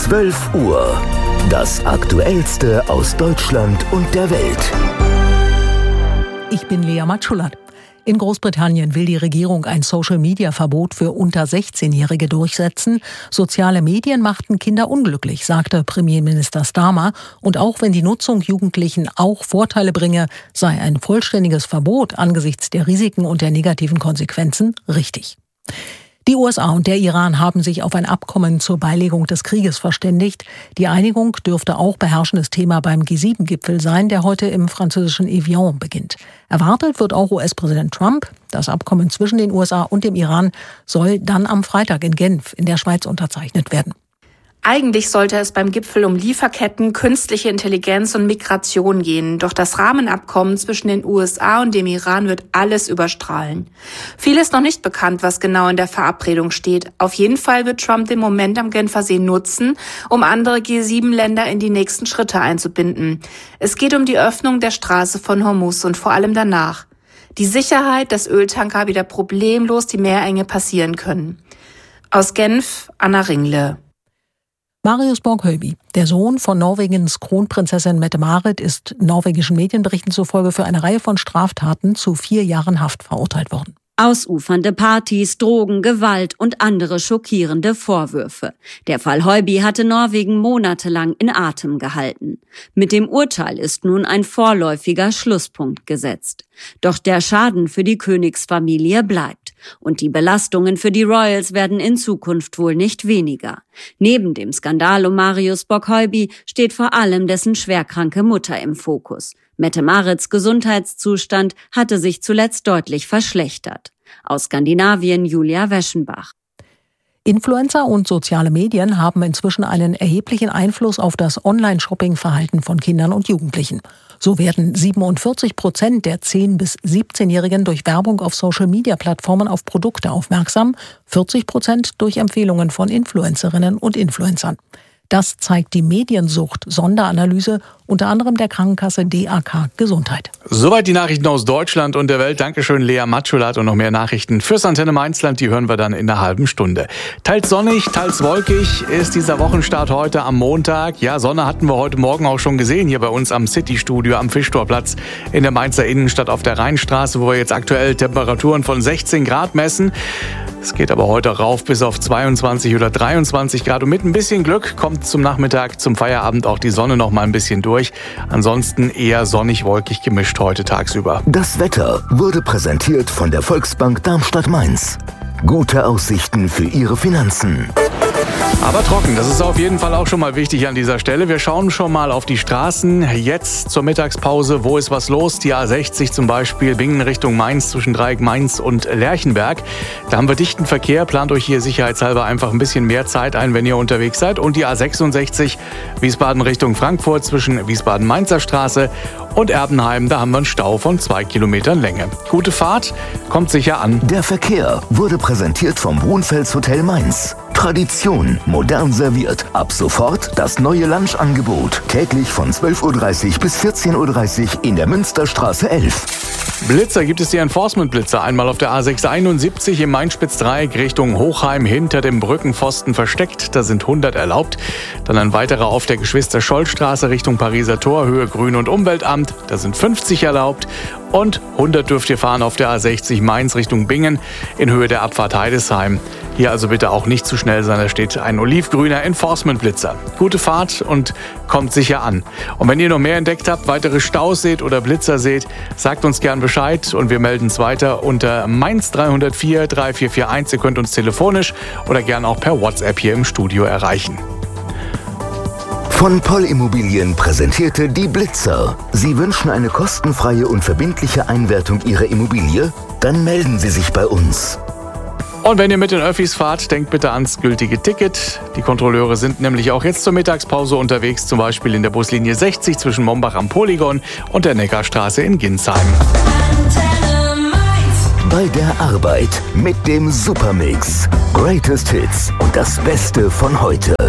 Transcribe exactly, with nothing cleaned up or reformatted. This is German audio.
zwölf Uhr. Das Aktuellste aus Deutschland und der Welt. Ich bin Lea Matschulat. In Großbritannien will die Regierung ein Social-Media-Verbot für unter sechzehnjährige durchsetzen. Soziale Medien machten Kinder unglücklich, sagte Premierminister Starmer. Und auch wenn die Nutzung Jugendlichen auch Vorteile bringe, sei ein vollständiges Verbot angesichts der Risiken und der negativen Konsequenzen richtig. Die U S A und der Iran haben sich auf ein Abkommen zur Beilegung des Krieges verständigt. Die Einigung dürfte auch beherrschendes Thema beim G sieben Gipfel sein, der heute im französischen Evian beginnt. Erwartet wird auch U S-Präsident Trump. Das Abkommen zwischen den U S A und dem Iran soll dann am Freitag in Genf in der Schweiz unterzeichnet werden. Eigentlich sollte es beim Gipfel um Lieferketten, künstliche Intelligenz und Migration gehen. Doch das Rahmenabkommen zwischen den U S A und dem Iran wird alles überstrahlen. Viel ist noch nicht bekannt, was genau in der Verabredung steht. Auf jeden Fall wird Trump den Moment am Genfersee nutzen, um andere G sieben Länder in die nächsten Schritte einzubinden. Es geht um die Öffnung der Straße von Hormuz und vor allem danach. Die Sicherheit, dass Öltanker wieder problemlos die Meerenge passieren können. Aus Genf, Anna Ringle. Marius Borg-Höyby, der Sohn von Norwegens Kronprinzessin Mette-Marit, ist norwegischen Medienberichten zufolge für eine Reihe von Straftaten zu vier Jahren Haft verurteilt worden. Ausufernde Partys, Drogen, Gewalt und andere schockierende Vorwürfe. Der Fall Höyby hatte Norwegen monatelang in Atem gehalten. Mit dem Urteil ist nun ein vorläufiger Schlusspunkt gesetzt. Doch der Schaden für die Königsfamilie bleibt. Und die Belastungen für die Royals werden in Zukunft wohl nicht weniger. Neben dem Skandal um Marius Borg-Höyby steht vor allem dessen schwerkranke Mutter im Fokus. Mette-Marits Gesundheitszustand hatte sich zuletzt deutlich verschlechtert. Aus Skandinavien Julia Weschenbach. Influencer und soziale Medien haben inzwischen einen erheblichen Einfluss auf das Online-Shopping-Verhalten von Kindern und Jugendlichen. So werden siebenundvierzig Prozent der zehn- bis siebzehnjährigen durch Werbung auf Social-Media-Plattformen auf Produkte aufmerksam, vierzig Prozent durch Empfehlungen von Influencerinnen und Influencern. Das zeigt die Mediensucht-Sonderanalyse unter anderem der Krankenkasse D A K Gesundheit. Soweit die Nachrichten aus Deutschland und der Welt. Dankeschön, Lea Matschulat. Und noch mehr Nachrichten fürs Antenne Mainzland, die hören wir dann in einer halben Stunde. Teils sonnig, teils wolkig ist dieser Wochenstart heute am Montag. Ja, Sonne hatten wir heute Morgen auch schon gesehen, hier bei uns am City-Studio am Fischtorplatz in der Mainzer Innenstadt auf der Rheinstraße, wo wir jetzt aktuell Temperaturen von sechzehn Grad messen. Es geht aber heute rauf bis auf zweiundzwanzig oder dreiundzwanzig Grad. Und mit ein bisschen Glück kommt zum Nachmittag, zum Feierabend auch die Sonne noch mal ein bisschen durch. Ansonsten eher sonnig-wolkig gemischt heute tagsüber. Das Wetter wurde präsentiert von der Volksbank Darmstadt-Mainz. Gute Aussichten für Ihre Finanzen. Aber trocken, das ist auf jeden Fall auch schon mal wichtig an dieser Stelle. Wir schauen schon mal auf die Straßen. Jetzt zur Mittagspause, wo ist was los? Die A sechzig zum Beispiel, Bingen Richtung Mainz zwischen Dreieck Mainz und Lerchenberg. Da haben wir dichten Verkehr. Plant euch hier sicherheitshalber einfach ein bisschen mehr Zeit ein, wenn ihr unterwegs seid. Und die A sechsundsechzig, Wiesbaden Richtung Frankfurt zwischen Wiesbaden-Mainzer Straße und Erbenheim. Da haben wir einen Stau von zwei Kilometern Länge. Gute Fahrt, kommt sicher an. Der Verkehr wurde präsentiert vom Brunfels Hotel Mainz. Tradition, modern serviert. Ab sofort das neue Lunchangebot. Täglich von zwölf Uhr dreißig bis vierzehn Uhr dreißig in der Münsterstraße elf. Blitzer gibt es die Enforcement-Blitzer. Einmal auf der A sechshunderteinundsiebzig im Main-Spitz-Dreieck Richtung Hochheim hinter dem Brückenpfosten versteckt. Da sind hundert erlaubt. Dann ein weiterer auf der Geschwister-Scholl-Straße Richtung Pariser Tor, Höhe Grün- und Umweltamt. Da sind fünfzig erlaubt. Und hundert dürft ihr fahren auf der A sechzig Mainz Richtung Bingen in Höhe der Abfahrt Heidesheim. Hier also bitte auch nicht zu schnell sein, da steht ein olivgrüner Enforcement-Blitzer. Gute Fahrt und kommt sicher an. Und wenn ihr noch mehr entdeckt habt, weitere Staus seht oder Blitzer seht, sagt uns gern Bescheid und wir melden es weiter unter Mainz drei null vier drei vier vier eins. Ihr könnt uns telefonisch oder gern auch per WhatsApp hier im Studio erreichen. Von Poll Immobilien präsentierte die Blitzer. Sie wünschen eine kostenfreie und verbindliche Einwertung Ihrer Immobilie? Dann melden Sie sich bei uns. Und wenn ihr mit den Öffis fahrt, denkt bitte ans gültige Ticket. Die Kontrolleure sind nämlich auch jetzt zur Mittagspause unterwegs, zum Beispiel in der Buslinie sechzig zwischen Mombach am Polygon und der Neckarstraße in Ginsheim. Bei der Arbeit mit dem Supermix. Greatest Hits und das Beste von heute.